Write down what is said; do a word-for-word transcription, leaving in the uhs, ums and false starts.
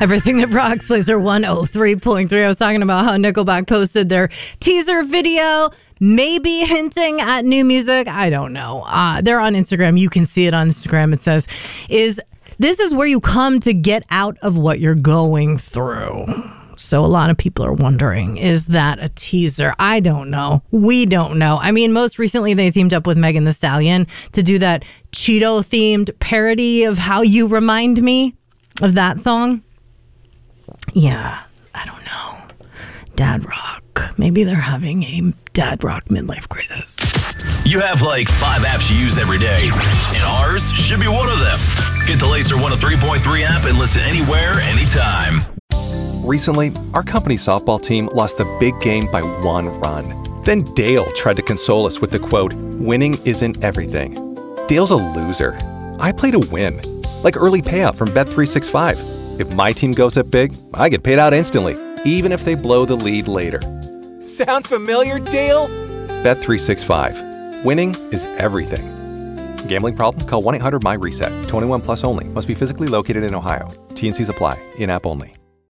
Everything that rocks, Laser one oh three point three. I was talking about how Nickelback posted their teaser video, maybe hinting at new music. I don't know. Uh, they're on Instagram. You can see it on Instagram. It says, "Is this is where you come to get out of what you're going through." So a lot of people are wondering, is that a teaser? I don't know. We don't know. I mean, most recently they teamed up with Megan Thee Stallion to do that Cheeto-themed parody of How You Remind Me of that song. Yeah, I don't know. Dad rock. Maybe they're having a dad rock midlife crisis. You have like five apps you use every day, and ours should be one of them. Get the Laser one oh three point three app and listen anywhere, anytime. Recently, our company softball team lost the big game by one run. Then Dale tried to console us with the quote, "Winning isn't everything." Dale's a loser. I play to win. Like early payout from Bet three sixty-five. If my team goes up big, I get paid out instantly, even if they blow the lead later. Sound familiar, Dale? Bet three sixty-five. Winning is everything. Gambling problem? Call one eight hundred M Y RESET. twenty-one plus only. Must be physically located in Ohio. T N Cs apply. In-app only.